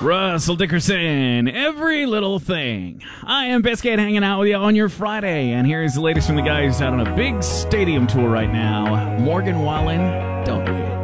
Russell Dickerson, every little thing. I am Biscuit hanging out with you on your Friday, and here's the latest from the guys out on a big stadium tour right now. Morgan Wallen, Don't We?